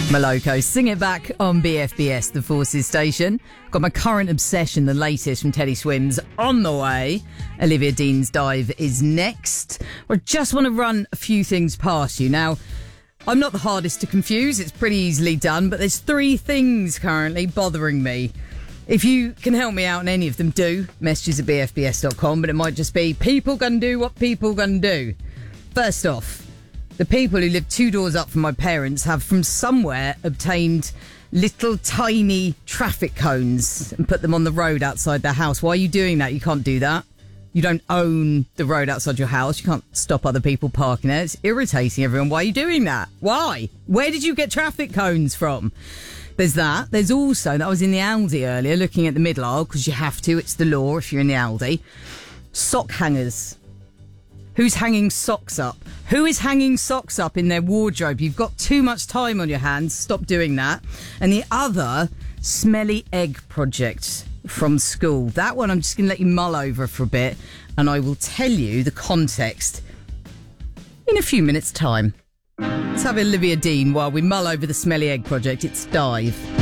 Moloko, Sing It Back on BFBS, the Forces station. Got my current obsession, the latest from Teddy Swims, on the way. Olivia Dean's Dive is next. I just want to run a few things past you. Now, I'm not the hardest to confuse. It's pretty easily done, but there's 3 things currently bothering me. If you can help me out on any of them, do. Messages at bfbs.com, but it might just be people gonna do what people gonna do. First off, the people who live 2 doors up from my parents have from somewhere obtained little tiny traffic cones and put them on the road outside their house. Why are you doing that? You can't do that. You don't own the road outside your house. You can't stop other people parking there. It's irritating everyone. Why are you doing that? Why? Where did you get traffic cones from? There's that. There's also, that I was in the Aldi earlier looking at the middle aisle because you have to. It's the law if you're in the Aldi. Sock hangers. Who's hanging socks up? Who is hanging socks up in their wardrobe? You've got too much time on your hands. Stop doing that. And the other, smelly egg project from school. That one I'm just going to let you mull over for a bit and I will tell you the context in a few minutes' time. Let's have Olivia Dean while we mull over the smelly egg project. It's Dive.